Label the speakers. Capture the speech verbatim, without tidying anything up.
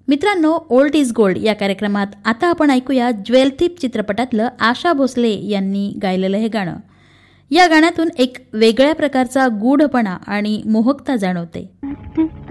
Speaker 1: मित्रांनो, old is gold या कार्यक्रमात आता आपण ऐकूया ज्वेल थीप चित्रपटातलं आशा भोसले यांनी गायलेलं हे गाणं. या गाण्यातून एक वेगळ्या प्रकारचा गूढपणा आणि मोहकता जाणवते.